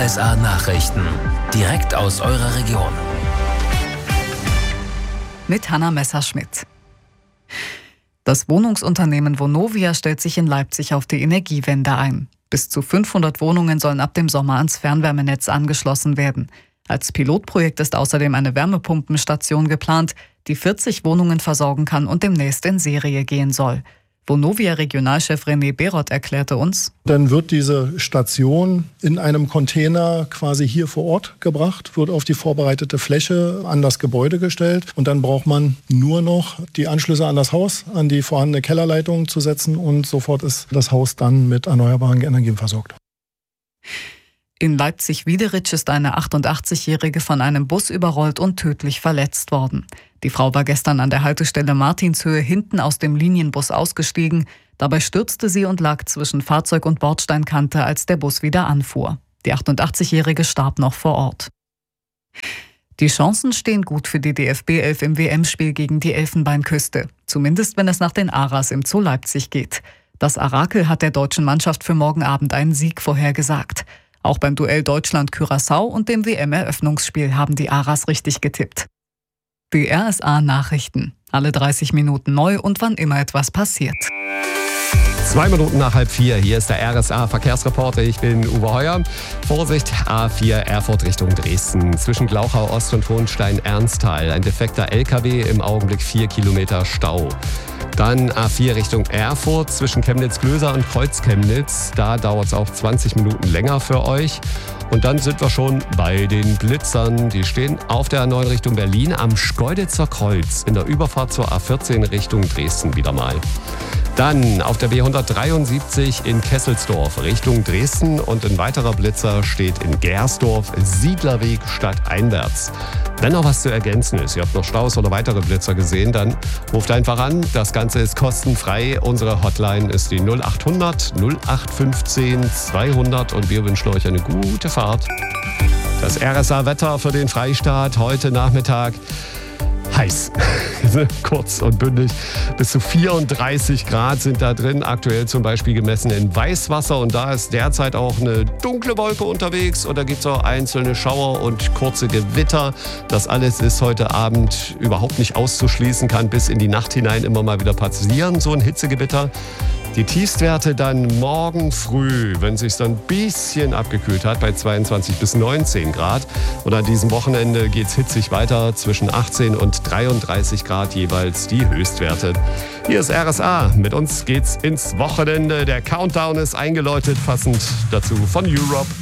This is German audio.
RSA Nachrichten. Direkt aus eurer Region. Mit Hanna Messerschmidt. Das Wohnungsunternehmen Vonovia stellt sich in Leipzig auf die Energiewende ein. Bis zu 500 Wohnungen sollen ab dem Sommer ans Fernwärmenetz angeschlossen werden. Als Pilotprojekt ist außerdem eine Wärmepumpenstation geplant, die 40 Wohnungen versorgen kann und demnächst in Serie gehen soll. Vonovia-Regionalchef René Beroth erklärte uns: Dann wird diese Station in einem Container quasi hier vor Ort gebracht, wird auf die vorbereitete Fläche an das Gebäude gestellt und dann braucht man nur noch die Anschlüsse an das Haus, an die vorhandene Kellerleitung zu setzen und sofort ist das Haus dann mit erneuerbaren Energien versorgt. In Leipzig-Wiederitsch ist eine 88-Jährige von einem Bus überrollt und tödlich verletzt worden. Die Frau war gestern an der Haltestelle Martinshöhe hinten aus dem Linienbus ausgestiegen. Dabei stürzte sie und lag zwischen Fahrzeug und Bordsteinkante, als der Bus wieder anfuhr. Die 88-Jährige starb noch vor Ort. Die Chancen stehen gut für die DFB-11 im WM-Spiel gegen die Elfenbeinküste. Zumindest wenn es nach den Aras im Zoo Leipzig geht. Das Orakel hat der deutschen Mannschaft für morgen Abend einen Sieg vorhergesagt. Auch beim Duell Deutschland-Curaçao und dem WM-Eröffnungsspiel haben die Aras richtig getippt. Die RSA Nachrichten. Alle 30 Minuten neu und wann immer etwas passiert. 2 Minuten nach 3:30. Hier ist der RSA Verkehrsreporter. Ich bin Uwe Heuer. Vorsicht, A4 Erfurt Richtung Dresden. Zwischen Glauchau Ost und Hohenstein-Ernsthal. Ein defekter LKW, im Augenblick 4 Kilometer Stau. Dann A4 Richtung Erfurt zwischen Chemnitz-Glöser und Kreuz-Chemnitz. Da dauert es auch 20 Minuten länger für euch. Und dann sind wir schon bei den Blitzern. Die stehen auf der A9 Richtung Berlin am Schkeuditzer Kreuz in der Überfahrt zur A14 Richtung Dresden wieder mal. Dann auf der B173 in Kesselsdorf Richtung Dresden und ein weiterer Blitzer steht in Gersdorf, Siedlerweg stadteinwärts. Wenn noch was zu ergänzen ist, ihr habt noch Staus oder weitere Blitzer gesehen, dann ruft einfach an. Das Ganze ist kostenfrei. Unsere Hotline ist die 0800 0815 200 und wir wünschen euch eine gute Fahrt. Das RSA-Wetter für den Freistaat heute Nachmittag. Heiß, kurz und bündig. Bis zu 34 Grad sind da drin, aktuell zum Beispiel gemessen in Weißwasser. Und da ist derzeit auch eine dunkle Wolke unterwegs und da gibt es auch einzelne Schauer und kurze Gewitter. Das alles ist heute Abend überhaupt nicht auszuschließen, kann bis in die Nacht hinein immer mal wieder passieren, so ein Hitzegewitter. Die Tiefstwerte dann morgen früh, wenn es sich dann ein bisschen abgekühlt hat, bei 22 bis 19 Grad. Und an diesem Wochenende geht es hitzig weiter, zwischen 18 und 33 Grad jeweils die Höchstwerte. Hier ist RSA, mit uns geht's ins Wochenende. Der Countdown ist eingeläutet, passend dazu von Europe.